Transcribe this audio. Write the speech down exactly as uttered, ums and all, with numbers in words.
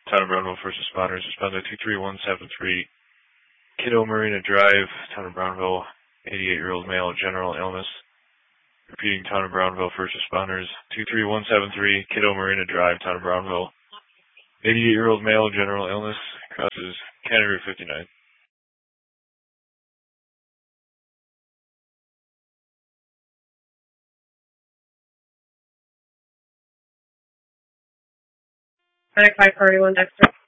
Town of Brownville first responders. Respond to two three one seven three, Kiddo Marina Drive, Town of Brownville, eighty-eight-year-old male, general illness. Repeating, Town of Brownville first responders. two three one seven three, Kiddo Marina Drive, Town of Brownville, eighty-eight-year-old male, general illness. Crosses Canada Route fifty-nine. Connect five forty-one Dexter.